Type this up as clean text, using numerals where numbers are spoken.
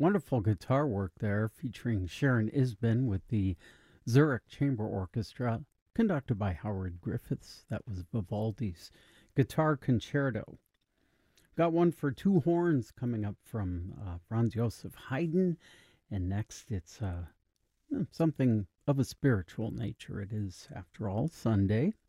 Wonderful guitar work there featuring Sharon Isbin with the Zurich Chamber Orchestra, conducted by Howard Griffiths. That was Vivaldi's Guitar Concerto. Got one for two horns coming up from Franz Joseph Haydn, and next it's something of a spiritual nature. It is, after all, Sunday.